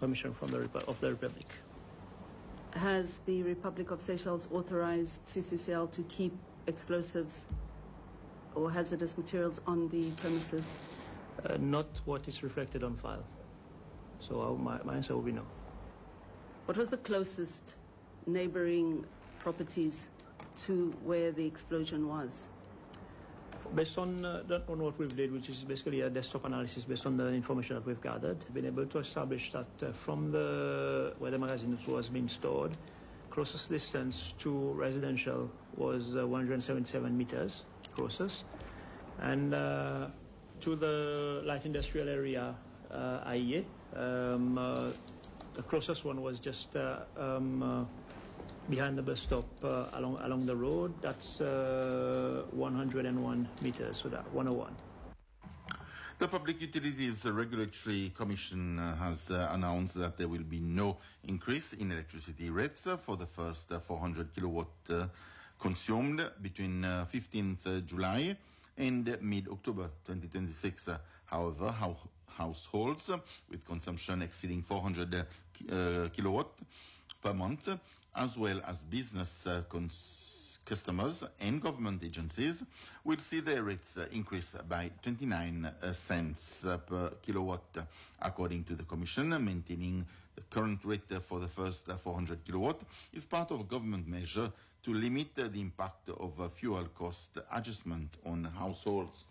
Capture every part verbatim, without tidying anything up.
permission from the Repu- of the Republic. Has the Republic of Seychelles authorized C C C L to keep explosives or hazardous materials on the premises? Uh, not what is reflected on file. So uh, my, my answer will be no. What was the closest neighboring properties to where the explosion was? Based on, uh, on what we've did, which is basically a desktop analysis based on the information that we've gathered, been able to establish that uh, from the where the magazine was being stored, closest distance to residential was uh, one hundred seventy-seven meters closest, and uh, to the light industrial area, uh, I E A, um, uh, the closest one was just uh, um, uh, behind the bus stop uh, along along the road. That's uh, one hundred one meters, so that one oh one. The Public Utilities Regulatory Commission uh, has uh, announced that there will be no increase in electricity rates uh, for the first uh, four hundred kilowatt uh, consumed between uh, fifteenth of July and uh, mid-October twenty twenty-six. Uh, however, how households uh, with consumption exceeding four hundred uh, kilowatt per month, as well as business uh, cons- customers and government agencies, will see their rates uh, increase by twenty-nine uh, cents uh, per kilowatt, uh, according to the Commission. Maintaining the current rate uh, for the first uh, four hundred kilowatt is part of a government measure to limit uh, the impact of uh, fuel cost adjustment on households.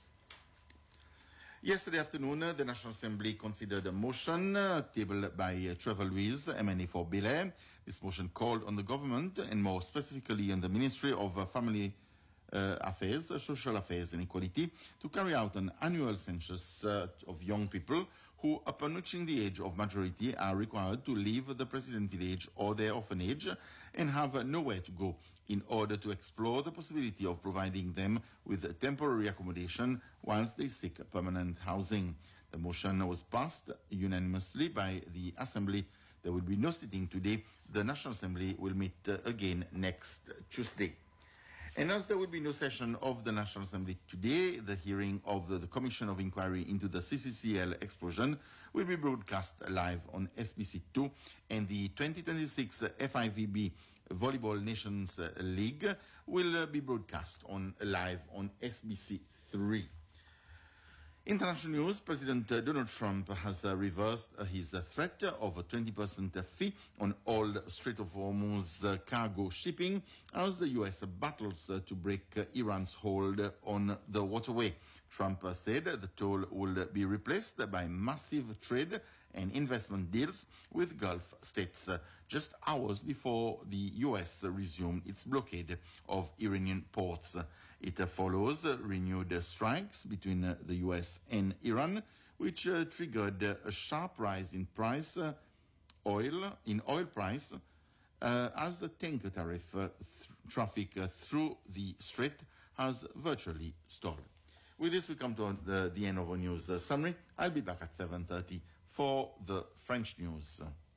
Yesterday afternoon, uh, the National Assembly considered a motion uh, tabled by uh, Trevor Louise, M N A for Bel-Air. This motion called on the government, and more specifically on the Ministry of uh, Family uh, Affairs, uh, Social Affairs and Equality, to carry out an annual census uh, of young people who, upon reaching the age of majority, are required to leave the President village or their orphanage and have uh, nowhere to go, in order to explore the possibility of providing them with temporary accommodation whilst they seek permanent housing. The motion was passed unanimously by the Assembly. There will be no sitting today. The National Assembly will meet uh, again next Tuesday. And as there will be no session of the National Assembly today, the hearing of the, the Commission of Inquiry into the C C C L explosion will be broadcast live on S B C two, and the twenty twenty-six F I V B Volleyball Nations League will uh, be broadcast on live on S B C three. International news: President uh, Donald Trump has uh, reversed uh, his uh, threat of a twenty percent fee on all Strait of Hormuz uh, cargo shipping as the U S battles uh, to break uh, Iran's hold on the waterway. Trump uh, said the toll will be replaced by massive trade and investment deals with Gulf states, uh, just hours before the U S resumed its blockade of Iranian ports. It uh, follows uh, renewed uh, strikes between uh, the U S and Iran, which uh, triggered uh, a sharp rise in price uh, oil in oil price uh, as the tanker tariff uh, th- traffic uh, through the strait has virtually stalled. With this, we come to the, the end of our news uh, summary. I'll be back at seven thirty for the French news.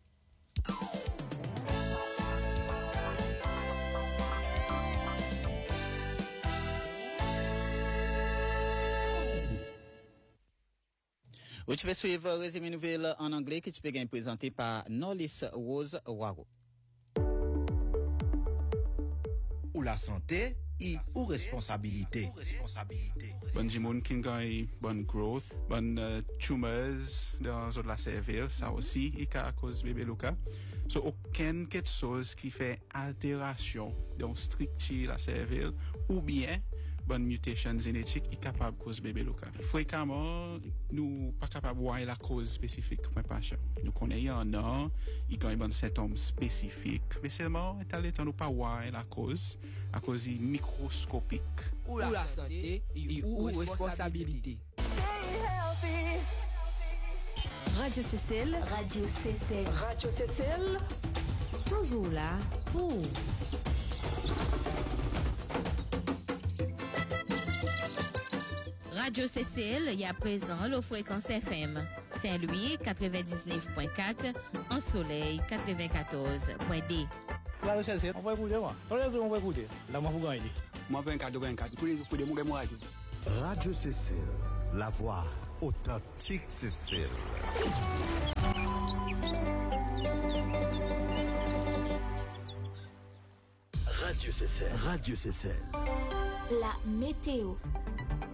Vous pouvez suivre le résumé nouvelle en anglais qui est bien présenté par Norlis Rose Waro. Ou la santé et ou responsabilité. Bon jimon kingai, bon growth, bon uh, tumors dans la cervelle, ça aussi, et à cause bébé Luca. So, aucune quelque chose qui fait altération dans structure la cervelle, ou bien, bonne mutation génétique est capable de cause bébé Luca. Fréquemment, nous pas capable de voir la cause spécifique, mais pas cher. Nous connaissons un an, il y a un bon symptôme spécifique, mais seulement, étant nous pas voir la cause, à cause microscopique. Ou la, ou la santé, et ou responsabilité. Radio C C L, Radio C C L, Radio C C L, toujours là pour Radio C C L y a présent le fréquence F M Saint-Louis quatre-vingt-dix-neuf point quatre, en Soleil quatre-vingt-quatorze point deux. Radio C C L, on va écouter moi. On va écouter. Là moi vous gagnez. Moi vingt-quatre vingt-quatre pour les pour les moi Radio C C L, la voix authentique C C L. Radio C C L. Radio C C L. La météo.